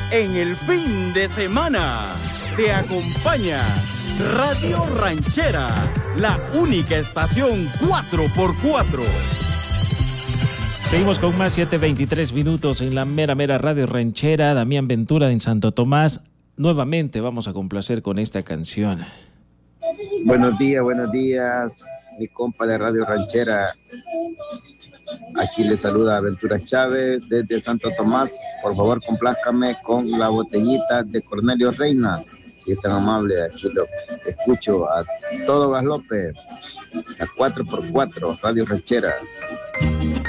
en el fin de semana. Te acompaña Radio Ranchera, la única estación 4x4. Seguimos con más, 7:23 minutos en la mera Radio Ranchera. Damián Ventura en Santo Tomás. Nuevamente vamos a complacer con esta canción. Buenos días, mi compa de Radio Ranchera. Aquí le saluda Ventura Chávez desde Santo Tomás. Por favor, complázcame con la botellita de Cornelio Reina. Si es tan amable, aquí lo escucho a todo Gas López, a 4x4, Radio Ranchera.